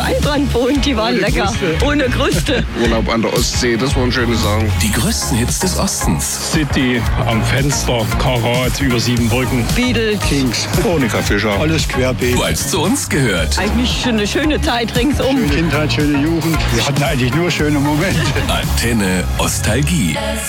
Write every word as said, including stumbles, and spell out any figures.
Weinbrand wohnt, die waren Ohne lecker. Kruste. Ohne Kruste. Urlaub an der Ostsee, das waren schöne Sachen. Die größten Hits des Ostens. City am Fenster, Karat über Siebenbrücken. Beatles. Kings, Monika Fischer. alles querbeet. Weil es zu uns gehört. Eigentlich schon eine schöne Zeit ringsum. Schöne Kindheit, schöne Jugend. Wir hatten eigentlich nur schöne Momente. Antenne Ostalgie.